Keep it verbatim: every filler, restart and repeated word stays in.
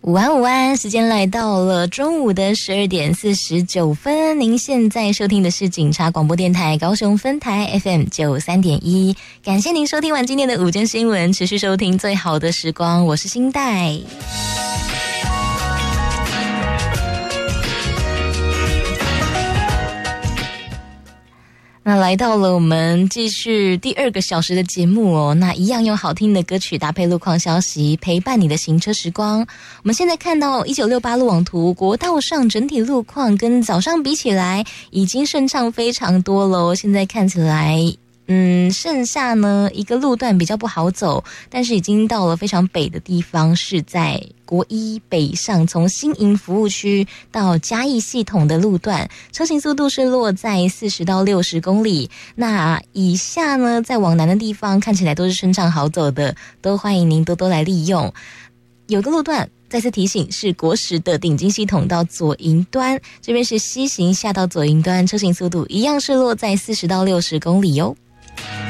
午安午安，时间来到了中午的十二点四十九分。您现在收听的是警察广播电台高雄分台 F M 九三点一，感谢您收听完今天的午间新闻，持续收听最好的时光，我是新代。那来到了我们继续第二个小时的节目哦，那一样用好听的歌曲搭配路况消息，陪伴你的行车时光。我们现在看到一九六八路网图，国道上整体路况跟早上比起来已经顺畅非常多了，现在看起来嗯，剩下呢一个路段比较不好走，但是已经到了非常北的地方，是在国一北上，从新营服务区到嘉义系统的路段，车行速度是落在四十到六十公里。那以下呢，在往南的地方看起来都是顺畅好走的，都欢迎您多多来利用。有个路段再次提醒，是国十的顶金系统到左营端，这边是西行下到左营端，车行速度一样是落在四十到六十公里哟。